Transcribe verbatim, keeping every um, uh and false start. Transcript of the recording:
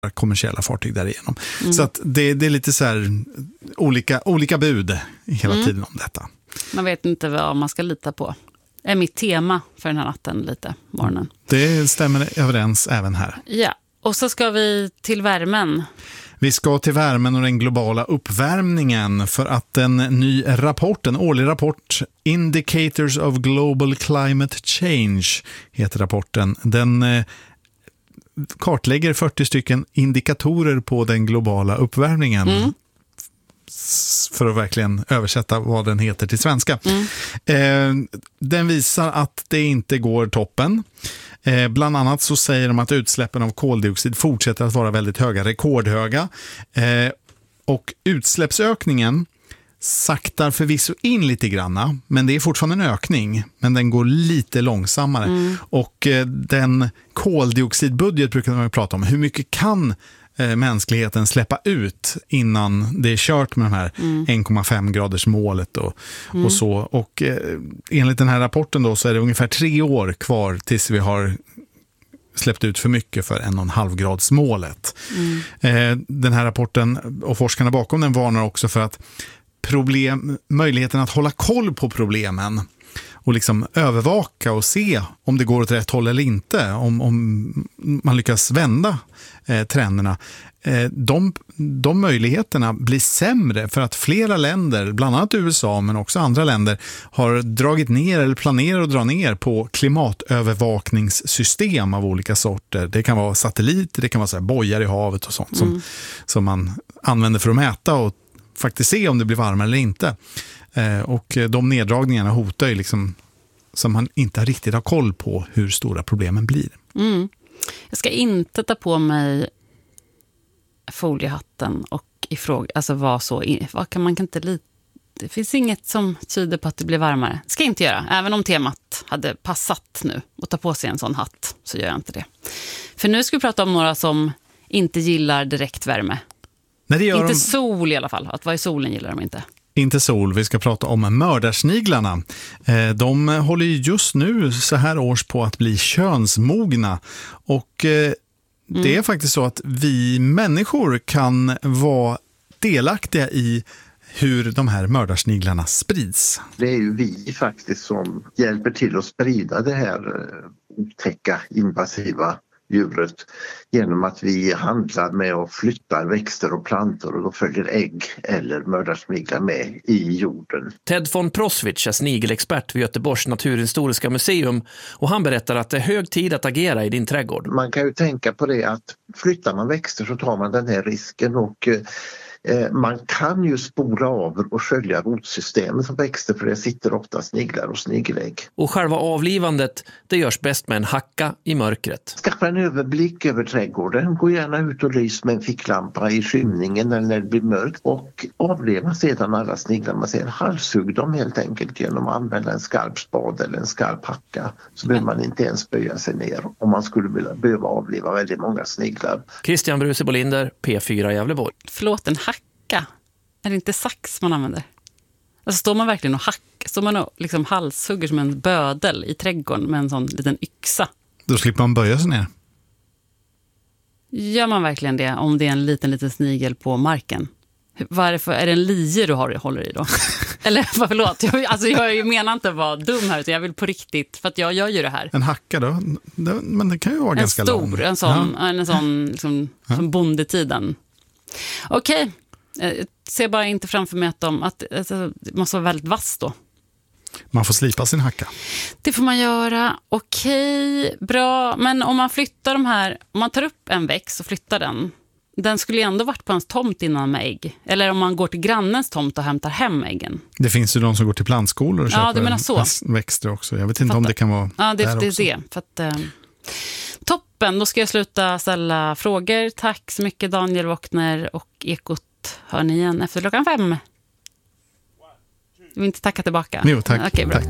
kommersiella fartyg därigenom. Mm. Så att det, det är lite så här olika, olika bud hela mm. tiden om detta. Man vet inte vad man ska lita på. Det är mitt tema för den här natten lite, morgonen. Det stämmer överens även här. Ja, och så ska vi till värmen. Vi ska till värmen och den globala uppvärmningen för att en ny rapport, en årlig rapport, Indicators of Global Climate Change heter rapporten. Den eh, kartlägger fyrtio stycken indikatorer på den globala uppvärmningen. Mm. För att verkligen översätta vad den heter till svenska. Mm. Eh, den visar att det inte går toppen. Eh, bland annat så säger de att utsläppen av koldioxid fortsätter att vara väldigt höga, rekordhöga. Eh, och utsläppsökningen saktar förvisso in lite granna, men det är fortfarande en ökning, men den går lite långsammare. Mm. Och eh, den koldioxidbudget brukar man prata om. Hur mycket kan eh, mänskligheten släppa ut innan det är kört med de här mm. en komma fem graders målet och, mm. och så. Och eh, enligt den här rapporten då så är det ungefär tre år kvar tills vi har släppt ut för mycket för en och en halv grads målet. Mm. Eh, den här rapporten och forskarna bakom den varnar också för att problem, möjligheten att hålla koll på problemen och liksom övervaka och se om det går åt rätt håll eller inte, om, om man lyckas vända eh, trenderna. Eh, de, de möjligheterna blir sämre för att flera länder, bland annat U S A men också andra länder, har dragit ner eller planerar att dra ner på klimatövervakningssystem av olika sorter. Det kan vara satelliter, det kan vara så här bojar i havet och sånt mm. som, som man använder för att mäta och faktiskt se om det blir varmare eller inte. Eh, och de neddragningarna hotar ju liksom som man inte riktigt har koll på hur stora problemen blir. Mm. Jag ska inte ta på mig foliehatten och ifråga, alltså vad så, vad kan man kan inte lita. Det finns inget som tyder på att det blir varmare. Det ska jag inte göra, även om temat hade passat nu att ta på sig en sån hatt så gör jag inte det. För nu ska vi prata om några som inte gillar direktvärme. Nej, det gör inte de... sol i alla fall. Att vara i solen gillar de inte. Inte sol, vi ska prata om mördarsniglarna. De håller just nu så här års på att bli könsmogna. Och det mm. är faktiskt så att vi människor kan vara delaktiga i hur de här mördarsniglarna sprids. Det är ju vi faktiskt som hjälper till att sprida det här otäcka, invasiva djuret genom att vi handlar med och flyttar växter och plantor och då följer ägg eller mördarsniglar med i jorden. Ted von Proswitz är snigelexpert vid Göteborgs naturhistoriska museum och han berättar att det är hög tid att agera i din trädgård. Man kan ju tänka på det att flyttar man växter så tar man den här risken och man kan ju spola av och skölja rotsystemet som växter för det sitter ofta sniglar och snigelägg. Och själva avlivandet, det görs bäst med en hacka i mörkret. Skaffa en överblick över trädgården. Gå gärna ut och lys med en ficklampa i skymningen eller när det blir mörkt. Och avliva sedan alla sniglar man ser. Halshugg dem helt enkelt genom att använda en skarp spad eller en skarp hacka. Så behöver man inte ens böja sig ner om man skulle vilja, behöva avliva väldigt många sniglar. Christian Bruse Bolinder, P fyra Gävleborg. Förlåt, en hacka. Är det inte sax man använder? Alltså står man verkligen och hackar, står man och liksom halshugger som en bödel i trädgården med en sån liten yxa. Då slipper man böja sig ner. Gör man verkligen det om det är en liten liten snigel på marken? Varför är det en lie du har, håller i då? Eller förlåt, jag, alltså jag menar inte att vara dum här utan jag vill på riktigt, för att jag gör ju det här. En hacka då? Det, men det kan ju vara en ganska stor, lång. En sån, ja. en sån liksom, ja. Som bondetiden. Okej. Okay. Jag ser bara inte framför mig att, de, att alltså, det måste vara väldigt vass då. Man får slipa sin hacka. Det får man göra. Okej, bra. Men om man flyttar de här, om man tar upp en växt och flyttar den, den skulle ju ändå varit på ens tomt innan med ägg. Eller om man går till grannens tomt och hämtar hem äggen. Det finns ju de som går till plantskolor och ja, köper så. växter också. Jag vet inte Fattar. om det kan vara ja, det, där det också. är det. För att, eh, toppen, då ska jag sluta ställa frågor. Tack så mycket Daniel Wockner och Ekot. Hör ni igen efter klockan fem? Jag vill inte tacka tillbaka. Jo, tack. Okej, bra. Tack.